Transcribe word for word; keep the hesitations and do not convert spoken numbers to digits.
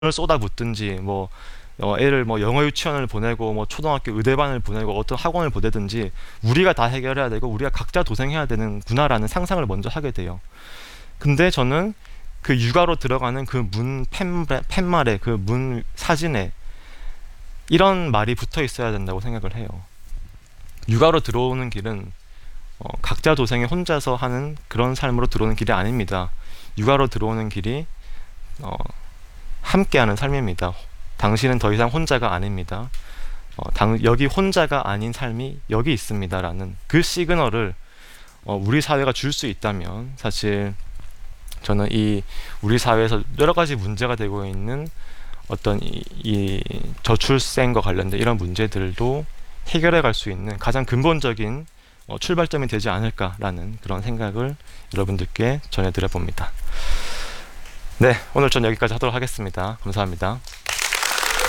쏟아붓든지 뭐 어, 애를 뭐 영어 유치원을 보내고 뭐 초등학교 의대반을 보내고 어떤 학원을 보내든지 우리가 다 해결해야 되고 우리가 각자 도생해야 되는구나라는 상상을 먼저 하게 돼요. 근데 저는 그 육아로 들어가는 그 문 팻말에 그 문 사진에 이런 말이 붙어 있어야 된다고 생각을 해요. 육아로 들어오는 길은 어, 각자 도생에 혼자서 하는 그런 삶으로 들어오는 길이 아닙니다. 육아로 들어오는 길이 어, 함께하는 삶입니다. 당신은 더 이상 혼자가 아닙니다. 어, 당, 여기 혼자가 아닌 삶이 여기 있습니다. 라는 그 시그널을 어, 우리 사회가 줄 수 있다면 사실 저는 이 우리 사회에서 여러 가지 문제가 되고 있는 어떤 이, 이 저출생과 관련된 이런 문제들도 해결해 갈 수 있는 가장 근본적인 어, 출발점이 되지 않을까라는 그런 생각을 여러분들께 전해드려 봅니다. 네, 오늘 전 여기까지 하도록 하겠습니다. 감사합니다.